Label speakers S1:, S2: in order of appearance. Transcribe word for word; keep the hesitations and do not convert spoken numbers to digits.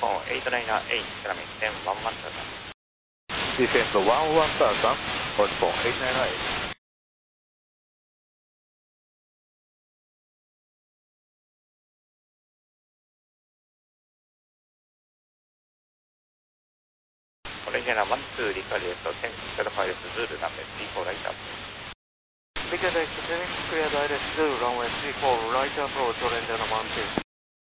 S1: four eight nine eight, climbing ten one one thousand.
S2: Descend to one one thousand, one four eight nine eight.
S1: Original one two, declared to ten, certified to Zulu, number three four right up.
S2: Ticket X, clear direct Zulu, runway three four right approach, Original one two.